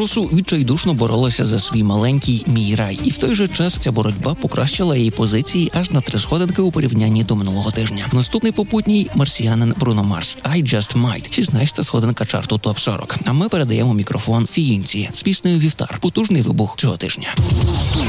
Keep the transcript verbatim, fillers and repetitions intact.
коронавірусу відчайдушно боролася за свій маленький «Мій рай». І в той же час ця боротьба покращила її позиції аж на три сходинки у порівнянні до минулого тижня. Наступний попутній – марсіанин Бруно Марс «I Just Might», шістнадцята сходинка чарту топ сорок. А ми передаємо мікрофон фіїнці з піснею «Вівтар». Потужний вибух цього тижня.